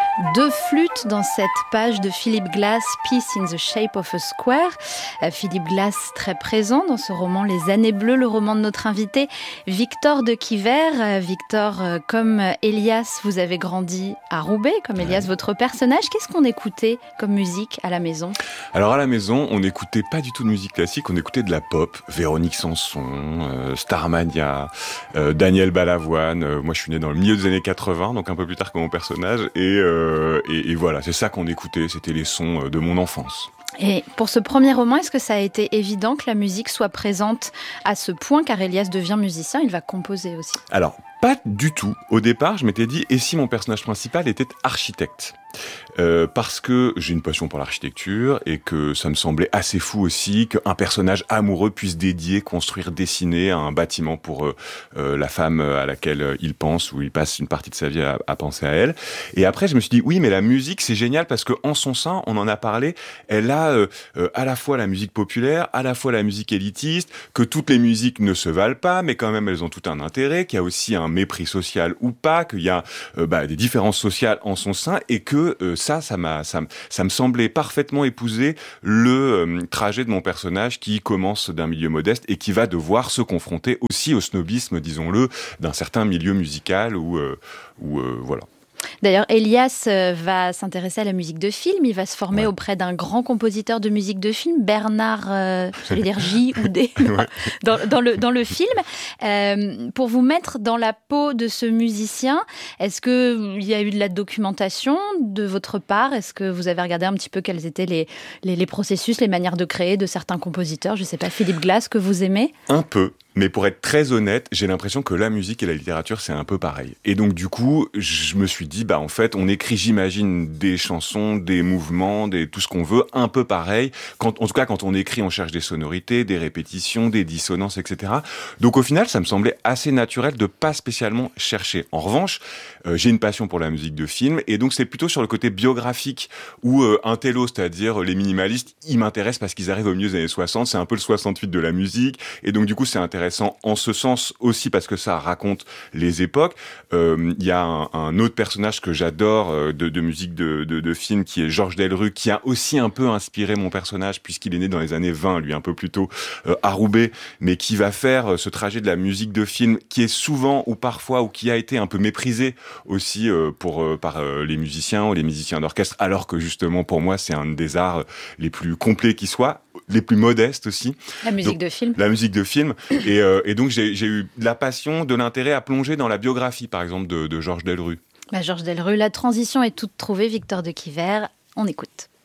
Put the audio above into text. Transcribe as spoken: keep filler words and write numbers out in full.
Deux flûtes dans cette page de Philip Glass, Peace in the Shape of a Square. Euh, Philip Glass très présent dans ce roman Les Années Bleues, le roman de notre invité Victor de Quiver. Euh, Victor, euh, comme Elias, vous avez grandi à Roubaix, comme Elias, ouais. Votre personnage. Qu'est-ce qu'on écoutait comme musique à la maison ? Alors à la maison, on n'écoutait pas du tout de musique classique, on écoutait de la pop, Véronique Sanson, euh, Starmania, euh, Daniel Balavoine. Euh, moi je suis né dans le milieu des années quatre-vingts, donc un peu plus tard que mon personnage, et euh, Et, et voilà, c'est ça qu'on écoutait, c'était les sons de mon enfance. Et pour ce premier roman, est-ce que ça a été évident que la musique soit présente à ce point, car Elias devient musicien, il va composer aussi ? Alors, pas du tout. Au départ, je m'étais dit, et si mon personnage principal était architecte ? Euh, parce que j'ai une passion pour l'architecture et que ça me semblait assez fou aussi qu'un personnage amoureux puisse dédier, construire, dessiner un bâtiment pour euh, euh, la femme à laquelle il pense, ou il passe une partie de sa vie à, à penser à elle. Et après, je me suis dit, oui, mais la musique, c'est génial parce que en son sein, on en a parlé, elle a euh, euh, à la fois la musique populaire, à la fois la musique élitiste, que toutes les musiques ne se valent pas, mais quand même, elles ont tout un intérêt, qu'il y a aussi un mépris social ou pas, qu'il y a euh, bah, des différences sociales en son sein et que Euh, ça, ça m'a, ça, ça me semblait parfaitement épouser le euh, trajet de mon personnage qui commence d'un milieu modeste et qui va devoir se confronter aussi au snobisme, disons-le, d'un certain milieu musical ou, euh, ou euh, voilà. D'ailleurs, Elias va s'intéresser à la musique de film. Il va se former ouais. auprès d'un grand compositeur de musique de film, Bernard, euh, j'allais dire J ou D, ouais. dans, dans, le, dans le film. Euh, pour vous mettre dans la peau de ce musicien, est-ce qu'il y a eu de la documentation de votre part ? Est-ce que vous avez regardé un petit peu quels étaient les, les, les processus, les manières de créer de certains compositeurs ? Je ne sais pas, Philip Glass, que vous aimez ? Un peu. Mais pour être très honnête, j'ai l'impression que la musique et la littérature, c'est un peu pareil. Et donc, du coup, je me suis dit, bah, en fait, on écrit, j'imagine, des chansons, des mouvements, des, tout ce qu'on veut, un peu pareil. Quand, en tout cas, quand on écrit, on cherche des sonorités, des répétitions, des dissonances, et cetera. Donc, au final, ça me semblait assez naturel de pas spécialement chercher. En revanche, euh, j'ai une passion pour la musique de film, et donc c'est plutôt sur le côté biographique où euh, un télo, c'est-à-dire les minimalistes, ils m'intéressent parce qu'ils arrivent au milieu des années soixante, c'est un peu le soixante-huit de la musique, et donc, du coup, c'est intéressant en ce sens aussi parce que ça raconte les époques. Il euh, y a un, un autre personnage que j'adore euh, de, de musique de, de, de film qui est Georges Delru, qui a aussi un peu inspiré mon personnage puisqu'il est né dans les années vingt, lui un peu plus tôt euh, à Roubaix, mais qui va faire euh, ce trajet de la musique de film qui est souvent ou parfois ou qui a été un peu méprisé aussi euh, pour euh, par euh, les musiciens ou les musiciens d'orchestre, alors que justement pour moi c'est un des arts les plus complets qui soit, les plus modestes aussi. La musique donc, de film. La musique de film. Et, euh, et donc, j'ai, j'ai eu de la passion, de l'intérêt à plonger dans la biographie, par exemple, de, de Georges Delru. Bah, Georges Delru, la transition est toute trouvée. Victor de Quiver, on écoute.